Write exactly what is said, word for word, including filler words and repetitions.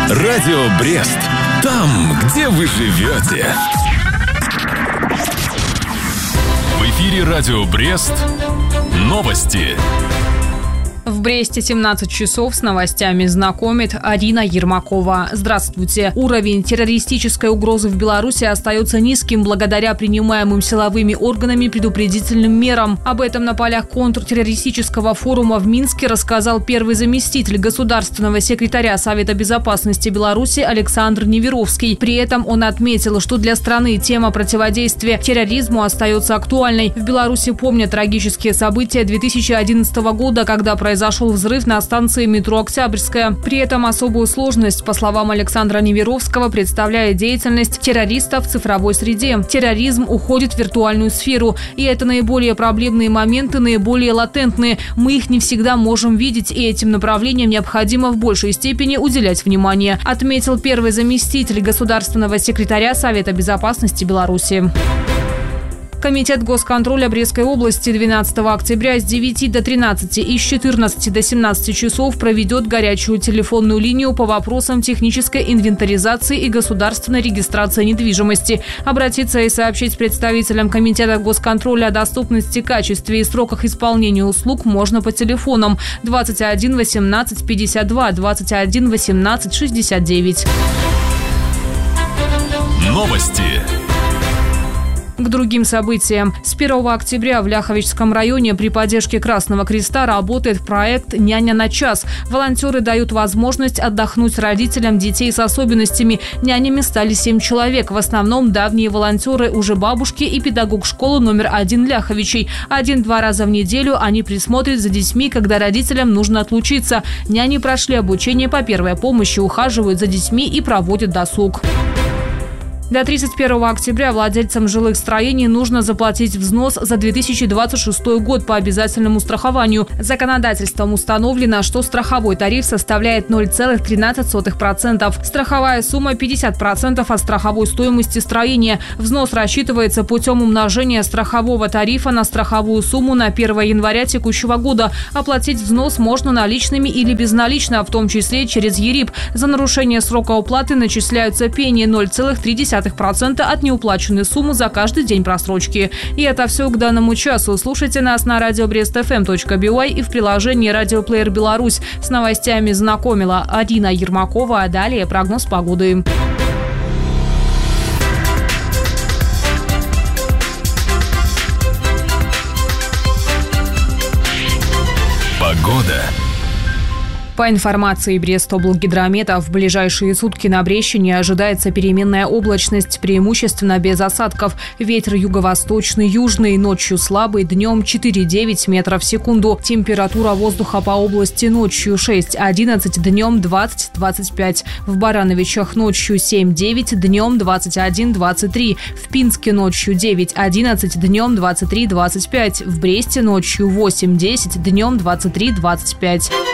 Радио Брест. Там, где вы живете. В эфире Радио Брест. Новости. В Бресте семнадцать часов с новостями знакомит Арина Ермакова. Здравствуйте. Уровень террористической угрозы в Беларуси остается низким благодаря принимаемым силовыми органами предупредительным мерам. Об этом на полях контртеррористического форума в Минске рассказал первый заместитель государственного секретаря Совета безопасности Беларуси Александр Неверовский. При этом он отметил, что для страны тема противодействия терроризму остается актуальной. В Беларуси помнят трагические события две тысячи одиннадцатого года, когда произошло Произошел взрыв на станции метро «Октябрьская». При этом особую сложность, по словам Александра Неверовского, представляет деятельность террористов в цифровой среде. Терроризм уходит в виртуальную сферу. И это наиболее проблемные моменты, наиболее латентные. Мы их не всегда можем видеть, и этим направлениям необходимо в большей степени уделять внимание, отметил первый заместитель государственного секретаря Совета безопасности Беларуси. Комитет госконтроля Брестской области двенадцатого октября с девяти до тринадцати и с четырнадцати до семнадцати часов проведет горячую телефонную линию по вопросам технической инвентаризации и государственной регистрации недвижимости. Обратиться и сообщить представителям Комитета госконтроля о доступности, качестве и сроках исполнения услуг можно по телефонам двадцать один восемнадцать пятьдесят два, двадцать один восемнадцать шестьдесят девять. Новости. К другим событиям. С первого октября в Ляховичском районе при поддержке Красного Креста работает проект «Няня на час». Волонтеры дают возможность отдохнуть родителям детей с особенностями. Нянями стали семь человек. В основном давние волонтеры, уже бабушки и педагог школы номер один Ляховичей. Один-два раза в неделю они присмотрят за детьми, когда родителям нужно отлучиться. Няни прошли обучение по первой помощи, ухаживают за детьми и проводят досуг. До тридцать первого октября владельцам жилых строений нужно заплатить взнос за две тысячи двадцать шестой год по обязательному страхованию. Законодательством установлено, что страховой тариф составляет ноль целых тринадцать сотых процента. Страховая сумма пятьдесят процентов от страховой стоимости строения. Взнос рассчитывается путем умножения страхового тарифа на страховую сумму на первое января текущего года. Оплатить взнос можно наличными или безналично, в том числе через ЕРИП. За нарушение срока уплаты начисляются пени ноль целых три десятых процента от неуплаченной суммы за каждый день просрочки. И это все к данному часу. Слушайте нас на радио брест эф эм точка би уай и в приложении «Радиоплеер Беларусь». С новостями знакомила Арина Ермакова, а далее прогноз погоды. Погода. По информации Брестоблгидромета, в ближайшие сутки на Брещине ожидается переменная облачность, преимущественно без осадков. Ветер юго-восточный, южный, ночью слабый, днем четыре-девять метров в секунду. Температура воздуха по области ночью шесть-одиннадцать, днем двадцать-двадцать пять. В Барановичах ночью семь-девять, днем двадцать один-двадцать три. В Пинске ночью девять-одиннадцать, днем двадцать три-двадцать пять. В Бресте ночью восемь-десять, днем двадцать три-двадцать пять.